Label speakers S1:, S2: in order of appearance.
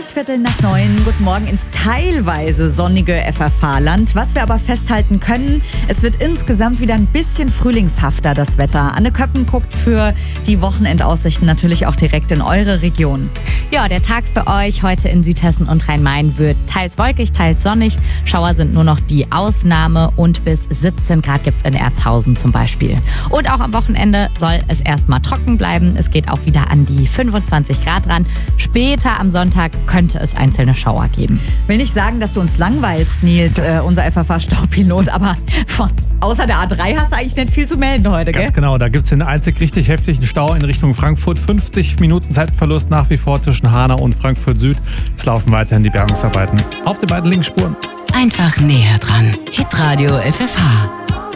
S1: gleich 8:45. Guten Morgen ins teilweise sonnige FFH-Land. Was wir aber festhalten können, es wird insgesamt wieder ein bisschen frühlingshafter, das Wetter. Anne Köppen guckt für die Wochenendaussichten natürlich auch direkt in eure Region.
S2: Ja, der Tag für euch heute in Südhessen und Rhein-Main wird teils wolkig, teils sonnig. Schauer sind nur noch die Ausnahme und bis 17 Grad gibt's in Erzhausen zum Beispiel. Und auch am Wochenende soll es erstmal trocken bleiben. Es geht auch wieder an die 25 Grad ran. Später am Sonntag könnte es einzelne Schauer geben.
S1: Will nicht sagen, dass du uns langweilst, Nils, unser FFH-Staupilot, aber außer der A3 hast du eigentlich nicht viel zu melden heute, gell?
S3: Ganz genau, da gibt es den einzig richtig heftigen Stau in Richtung Frankfurt. 50 Minuten Zeitverlust nach wie vor zwischen Hanau und Frankfurt Süd. Es laufen weiterhin die Bergungsarbeiten auf den beiden linken Spuren.
S4: Einfach näher dran. Hitradio FFH.